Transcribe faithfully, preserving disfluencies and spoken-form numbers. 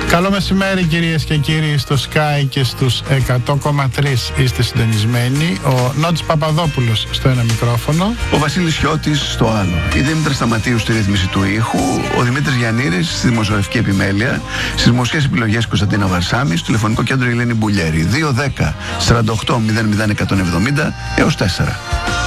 Καλό μεσημέρι κυρίες και κύριοι, στο Sky και στους εκατό κόμμα τρία είστε συντονισμένοι. Ο Νότης Παπαδόπουλος στο ένα μικρόφωνο, ο Βασίλης Χιώτης στο άλλο, η Δήμητρα Σταματίου στη ρύθμιση του ήχου, ο Δημήτρης Γιαννήρης στη δημοσιογραφική επιμέλεια, στις μουσικές επιλογές Κωνσταντίνα Βαρσάμη, στο τηλεφωνικό κέντρο Ελένη Μπουλιέρη. Δύο δέκα σαράντα οκτώ μηδέν μηδέν εκατόν εβδομήντα έως τέσσερα.